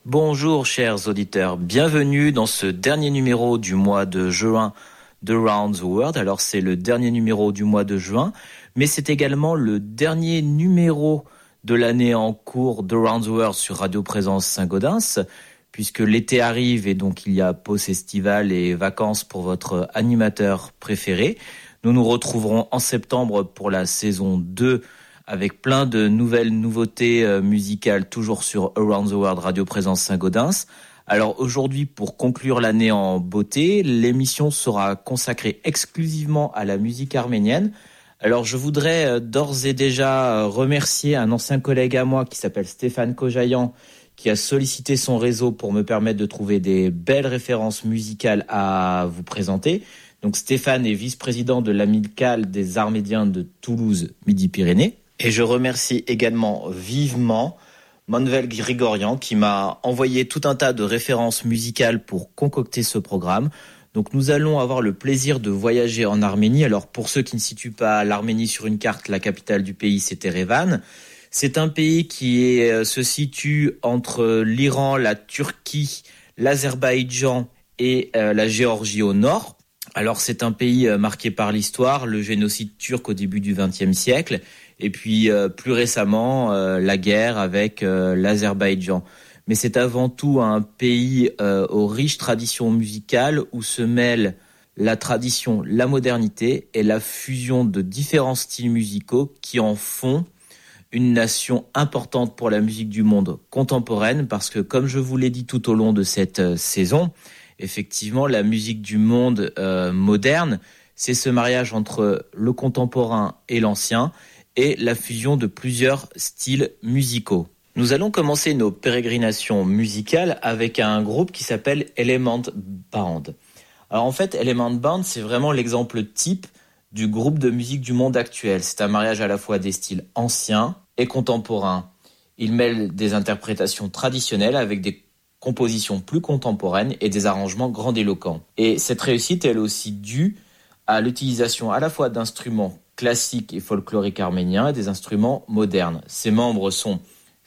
Bonjour chers auditeurs, bienvenue dans ce dernier numéro du mois de juin d'Around the World. Alors c'est le dernier numéro du mois de juin, mais c'est également le dernier numéro de l'année en cours d'Around the World sur Radio Présence Saint-Gaudens, puisque l'été arrive et donc il y a pause estivale et vacances pour votre animateur préféré. Nous nous retrouverons en septembre pour la saison 2 avec plein de nouvelles nouveautés musicales, toujours sur Around the World Radio Présence Saint-Gaudens. Alors aujourd'hui, pour conclure l'année en beauté, l'émission sera consacrée exclusivement à la musique arménienne. Alors je voudrais d'ores et déjà remercier un ancien collègue à moi qui s'appelle Stéphane Kojayan, qui a sollicité son réseau pour me permettre de trouver des belles références musicales à vous présenter. Donc Stéphane est vice-président de l'Amicale des Arméniens de Toulouse Midi-Pyrénées. Et je remercie également vivement Manuel Grigorian qui m'a envoyé tout un tas de références musicales pour concocter ce programme. Donc nous allons avoir le plaisir de voyager en Arménie. Alors pour ceux qui ne situent pas l'Arménie sur une carte, la capitale du pays c'est Erevan. C'est un pays qui se situe entre l'Iran, la Turquie, l'Azerbaïdjan et la Géorgie au nord. Alors c'est un pays marqué par l'histoire, le génocide turc au début du XXe siècle. Et puis plus récemment, la guerre avec l'Azerbaïdjan. Mais c'est avant tout un pays aux riches traditions musicales où se mêlent la tradition, la modernité et la fusion de différents styles musicaux qui en font une nation importante pour la musique du monde contemporaine. Parce que comme je vous l'ai dit tout au long de cette saison, effectivement, la musique du monde moderne, c'est ce mariage entre le contemporain et l'ancien, et la fusion de plusieurs styles musicaux. Nous allons commencer nos pérégrinations musicales avec un groupe qui s'appelle Element Band. Alors en fait, Element Band, c'est vraiment l'exemple type du groupe de musique du monde actuel. C'est un mariage à la fois des styles anciens et contemporains. Il mêle des interprétations traditionnelles avec des compositions plus contemporaines et des arrangements grandiloquents. Et cette réussite, elle est aussi due à l'utilisation à la fois d'instruments classiques et folkloriques arméniens et des instruments modernes. Ses membres sont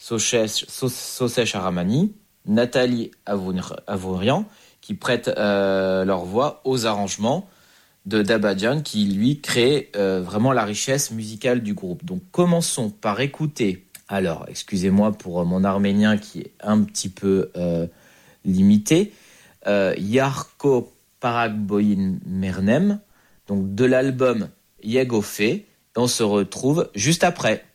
Sosesh Aramani, Nathalie Avourian, qui prêtent leur voix aux arrangements de Dabadjan, qui lui crée vraiment la richesse musicale du groupe. Donc commençons par écouter, alors excusez-moi pour mon arménien qui est un petit peu limité, Yarko Paragboyin Mernem, donc de l'album Yegofé. On se retrouve juste après.